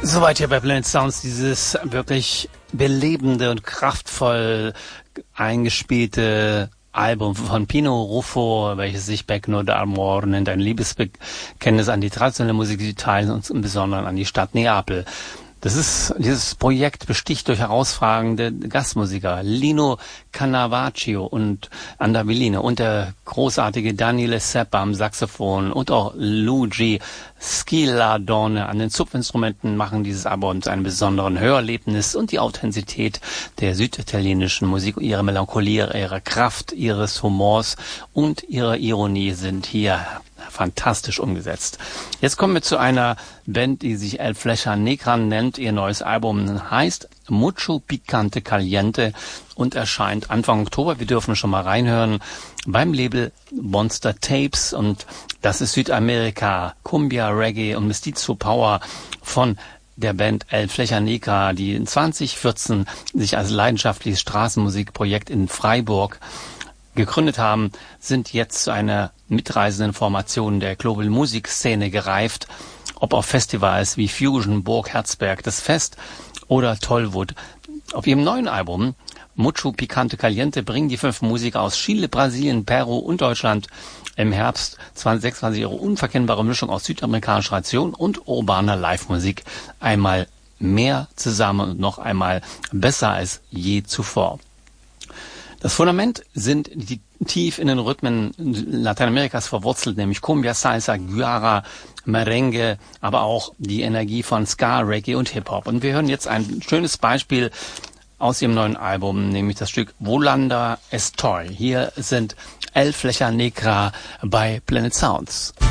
Soweit hier bei Planet Sounds, dieses wirklich belebende und kraftvoll eingespielte Album von Pino Ruffo, welches sich Bec No d'Amor nennt, ein Liebesbekenntnis an die traditionelle Musik Italiens und im Besonderen an die Stadt Neapel. Dieses Projekt besticht durch herausragende Gastmusiker, Lino Cannavaccio und Andavellino und der großartige Daniele Seppa am Saxophon und auch Luigi Schiladone an den Zupfinstrumenten machen dieses Album zu einem besonderen Hörerlebnis, und die Authentizität der süditalienischen Musik, ihre Melancholie, ihre Kraft, ihres Humors und ihre Ironie sind hier fantastisch umgesetzt. Jetzt kommen wir zu einer Band, die sich El Flecha Negra nennt. Ihr neues Album heißt Mucho Picante Caliente und erscheint Anfang Oktober. Wir dürfen schon mal reinhören beim Label Monster Tapes, und das ist Südamerika, Cumbia, Reggae und Mestizo Power von der Band El Flecha Negra, die in 2014 sich als leidenschaftliches Straßenmusikprojekt in Freiburg gegründet haben, sind jetzt zu einer mitreisenden Formation der Global Musikszene gereift, ob auf Festivals wie Fusion, Burg Herzberg, das Fest oder Tollwood. Auf ihrem neuen Album Mucho Picante Caliente bringen die 5 Musiker aus Chile, Brasilien, Peru und Deutschland im Herbst 2026 ihre unverkennbare Mischung aus südamerikanischer Tradition und urbaner Live-Musik einmal mehr zusammen und noch einmal besser als je zuvor. Das Fundament sind die tief in den Rhythmen Lateinamerikas verwurzelt, nämlich Cumbia, Salsa, Guara, Merengue, aber auch die Energie von Ska, Reggae und Hip-Hop. Und wir hören jetzt ein schönes Beispiel aus ihrem neuen Album, nämlich das Stück Volanda Estoy. Hier sind El Flecha Negra bei Planet Sounds.